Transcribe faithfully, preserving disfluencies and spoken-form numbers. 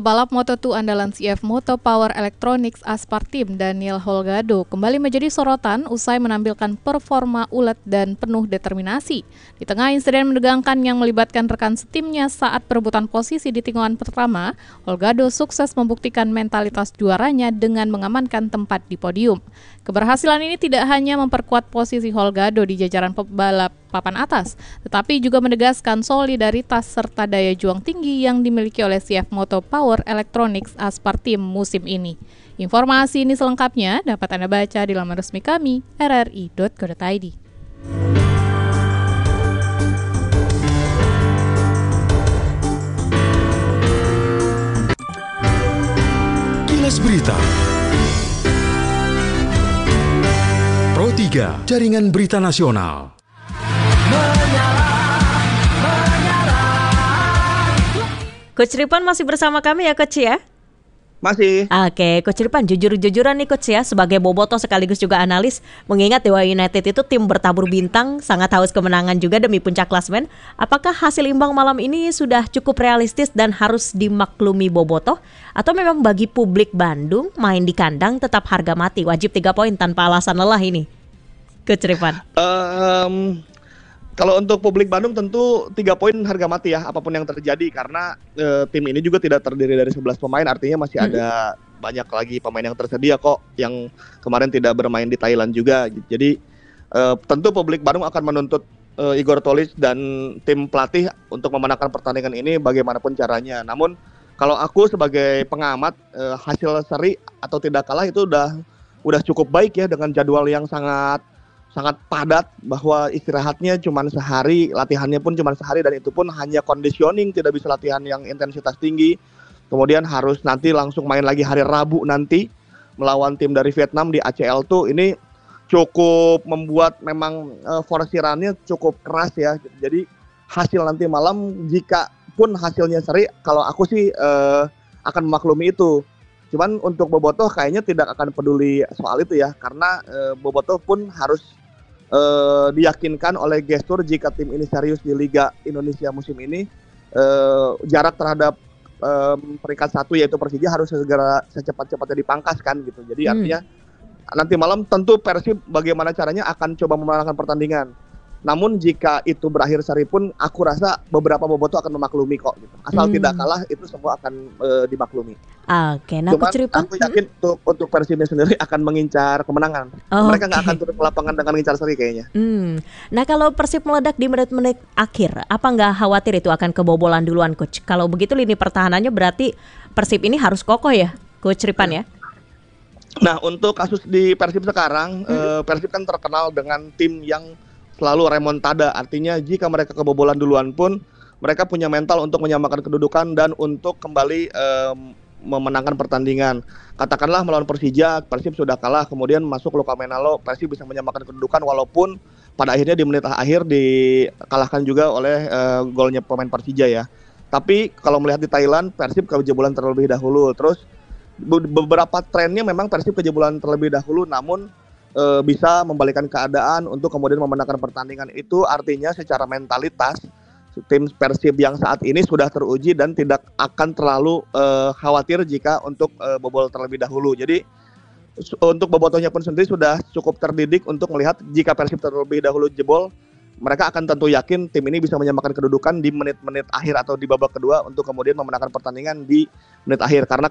Pebalap Moto dua andalan C F Moto Power Electronics Aspar Team Daniel Holgado kembali menjadi sorotan usai menampilkan performa ulet dan penuh determinasi. Di tengah insiden menegangkan yang melibatkan rekan setimnya saat perebutan posisi di tikungan pertama, Holgado sukses membuktikan mentalitas juaranya dengan mengamankan tempat di podium. Keberhasilan ini tidak hanya memperkuat posisi Holgado di jajaran pebalap papan atas, tetapi juga menegaskan solidaritas serta daya juang tinggi yang dimiliki oleh C F Moto Power Electronics Aspar Team musim ini. Informasi ini selengkapnya dapat Anda baca di laman resmi kami r r i dot co dot i d. Kilas Berita Pro tiga, Jaringan Berita Nasional. Coach Ripan masih bersama kami ya Coach ya? Masih. Oke, Coach Ripan jujur-jujuran nih Coach ya, sebagai bobotoh sekaligus juga analis, mengingat Dewa United itu tim bertabur bintang, sangat haus kemenangan juga demi puncak klasemen. Apakah hasil imbang malam ini sudah cukup realistis dan harus dimaklumi bobotoh? Atau memang bagi publik Bandung, main di kandang tetap harga mati, wajib tiga poin tanpa alasan lelah ini? Coach Ripan. Um, Kalau untuk publik Bandung tentu tiga poin harga mati ya, apapun yang terjadi, karena e, tim ini juga tidak terdiri dari sebelas pemain, artinya masih ada hmm. banyak lagi pemain yang tersedia kok yang kemarin tidak bermain di Thailand juga. Jadi e, tentu publik Bandung akan menuntut e, Igor Tolis dan tim pelatih untuk memenangkan pertandingan ini bagaimanapun caranya. Namun kalau aku sebagai pengamat, e, hasil seri atau tidak kalah itu udah udah cukup baik ya, dengan jadwal yang sangat sangat padat, bahwa istirahatnya cuma sehari, latihannya pun cuma sehari, dan itu pun hanya conditioning, tidak bisa latihan yang intensitas tinggi. Kemudian harus nanti langsung main lagi hari Rabu nanti melawan tim dari Vietnam di A C L dua. Ini cukup membuat memang uh, forsirannya cukup keras ya. Jadi hasil nanti malam, jika pun hasilnya seri, kalau aku sih uh, akan memaklumi itu. Cuman untuk bobotoh kayaknya tidak akan peduli soal itu ya, karena uh, bobotoh pun harus Uh, diyakinkan oleh gestur jika tim ini serius di Liga Indonesia musim ini, uh, jarak terhadap um, peringkat satu yaitu Persija harus segera secepat-cepatnya dipangkaskan gitu. Jadi hmm. artinya nanti malam tentu Persib bagaimana caranya akan coba memenangkan pertandingan. Namun jika itu berakhir seri pun, aku rasa beberapa bobotoh akan memaklumi kok gitu. Asal hmm. tidak kalah, itu semua akan uh, dimaklumi. Oke, nah Cuman Ripan, aku yakin hmm? untuk, untuk Persibnya sendiri akan mengincar kemenangan. Oh, Mereka nggak okay. akan turun ke lapangan dengan mengincar seri kayaknya. Hmm. Nah kalau Persib meledak di menit-menit akhir, apa nggak khawatir itu akan kebobolan duluan Coach? Kalau begitu lini pertahanannya berarti Persib ini harus kokoh ya, Coach Ripan ya? Nah untuk kasus di Persib sekarang, hmm. eh, Persib kan terkenal dengan tim yang selalu remontada, artinya jika mereka kebobolan duluan pun mereka punya mental untuk menyamakan kedudukan dan untuk kembali um, memenangkan pertandingan. Katakanlah melawan Persija, Persib sudah kalah, kemudian masuk Luka Menalo, Persib bisa menyamakan kedudukan walaupun pada akhirnya di menit akhir dikalahkan juga oleh uh, golnya pemain Persija ya. Tapi kalau melihat di Thailand, Persib kejebolan terlebih dahulu. Terus beberapa trennya memang Persib kejebolan terlebih dahulu, namun E, bisa membalikan keadaan untuk kemudian memenangkan pertandingan. Itu artinya secara mentalitas tim Persib yang saat ini sudah teruji dan tidak akan terlalu e, khawatir jika untuk e, bobol terlebih dahulu. Jadi untuk bobotohnya pun sendiri sudah cukup terdidik untuk melihat jika Persib terlebih dahulu jebol, mereka akan tentu yakin tim ini bisa menyamakan kedudukan di menit-menit akhir atau di babak kedua untuk kemudian memenangkan pertandingan di menit akhir. Karena